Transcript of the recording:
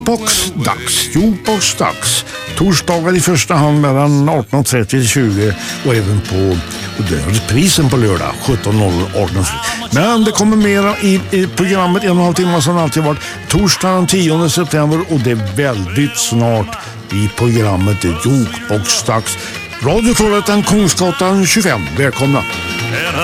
Jukebox-dags. Torsdagar i första hand mellan 18.30 till 20 och även på reprisen på lördag 17.00. Men det kommer mera i programmet 1,5 timmar som alltid varit torsdagen den 10 september och det är väldigt snart i programmet Jukebox-dags. Radio Trollhättan, Kungsgatan 25. Välkomna!